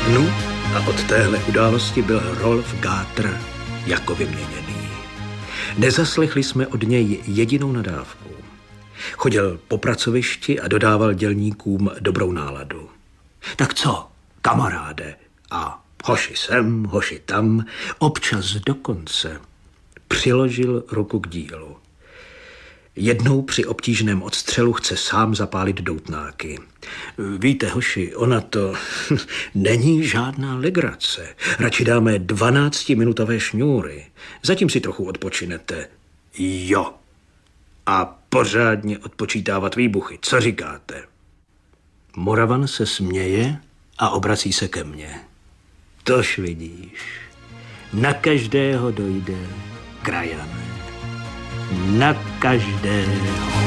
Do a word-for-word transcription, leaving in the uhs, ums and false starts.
No a od téhle události byl Rolf Gátr jako vyměněný. Nezaslechli jsme od něj jedinou nadávku. Chodil po pracovišti a dodával dělníkům dobrou náladu. Tak co, kamaráde? A hoši sem, hoši tam, občas dokonce přiložil ruku k dílu. Jednou při obtížném odstřelu chce sám zapálit doutnáky. Víte, hoši, ona to není žádná legrace. Radši dáme dvanáctiminutové šňůry. Zatím si trochu odpočinete. Jo. A pořádně odpočítávat výbuchy. Co říkáte? Moravan se směje a obrací se ke mně. Tož vidíš, na každého dojde, krajane. Na každého.